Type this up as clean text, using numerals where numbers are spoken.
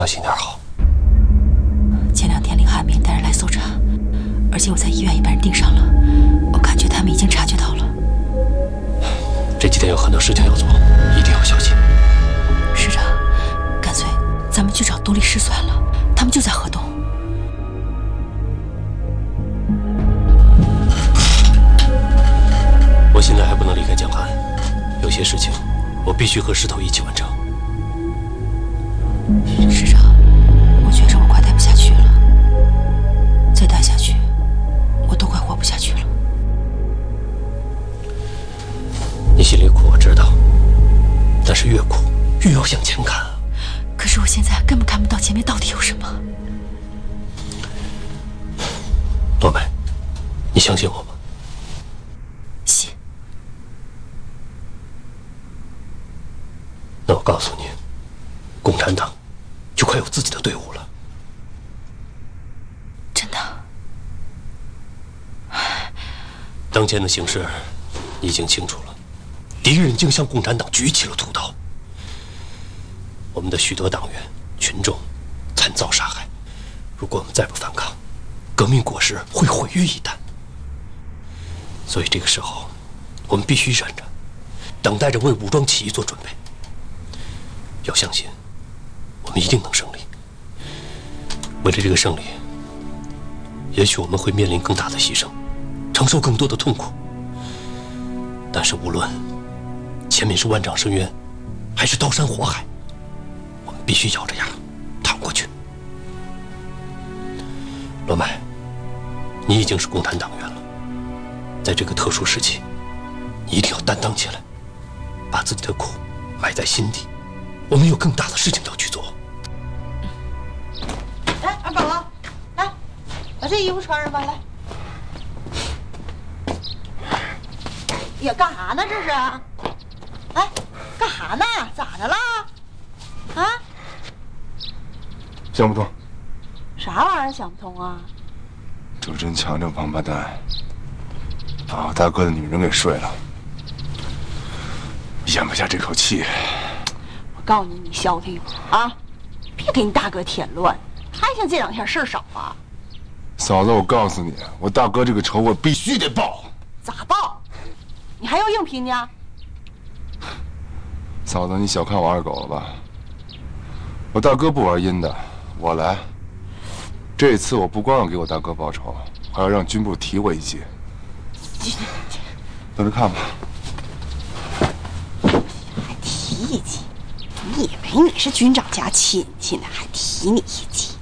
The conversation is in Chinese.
小心点好。 前2天林汉民带人来搜查，而且我在医院也被人盯上了。我感觉他们已经察觉到了。 这几天有很多事情要做，一定要小心。 师长，干脆咱们去找杜律师算了，他们就在河东。 我现在还不能离开江汉，有些事情我必须和石头一起完成。 师长，我觉着我快待不下去了，再待下去，我都快活不下去了。 你心里苦，我知道，但是越苦越要向前看。 可是我现在根本看不到前面到底有什么。 罗梅，你相信我吗？ 信。 那我告诉你，共产党就快有自己的队伍了。 真的？ 当前的形势你已经清楚了，敌人已经向共产党举起了屠刀。我们的许多党员、群众惨遭杀害，如果我们再不反抗，革命果实会毁于一旦。所以这个时候，我们必须忍着，等待着为武装起义做准备。要相信，我们一定能胜利。为了这个胜利，也许我们会面临更大的牺牲，承受更多的痛苦。但是无论前面是万丈深渊，还是刀山火海，我们必须咬着牙趟过去。罗麦，你已经是共产党员了，在这个特殊时期，你一定要担当起来，把自己的苦埋在心底。我们有更大的事情要去做。 来，二宝啊，来，把这衣服穿上吧，来。呀，干啥呢？这是？哎，干啥呢？咋的了？啊？ 想不通。 啥玩意儿想不通啊？ 周真强这王八蛋，把我大哥的女人给睡了，咽不下这口气。 我告诉你，你消停啊，别给你大哥添乱。还嫌这2天事儿少啊？ 嫂子，我告诉你，我大哥这个仇我必须得报。 咋报？你还要硬拼呢？ 嫂子，你小看我二狗了吧？我大哥不玩阴的，我来。这次我不光要给我大哥报仇，还要让军部提我一级。等着看吧。 还提一级？你以为你是军长家亲戚呢，还提你一级？